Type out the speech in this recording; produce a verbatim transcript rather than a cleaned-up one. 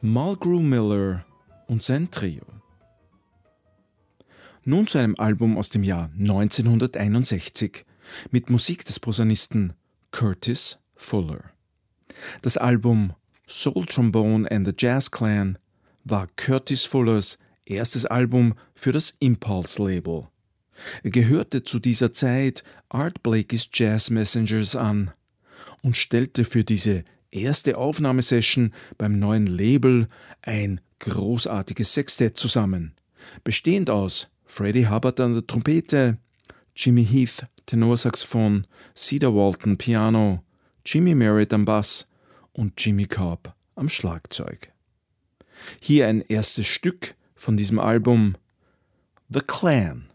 Mulgrew Miller und sein Trio. Nun zu einem Album aus dem Jahr neunzehnhunderteinundsechzig mit Musik des Posaunisten Curtis Fuller. Das Album Soul Trombone and the Jazz Clan war Curtis Fullers erstes Album für das Impulse-Label. Er gehörte zu dieser Zeit Art Blakey's Jazz Messengers an und stellte für diese erste Aufnahmesession beim neuen Label ein großartiges Sextett zusammen, bestehend aus Freddie Hubbard an der Trompete, Jimmy Heath Tenorsaxophon, Cedar Walton Piano, Jimmy Merritt am Bass und Jimmy Cobb am Schlagzeug. Hier ein erstes Stück von diesem Album, The Clan.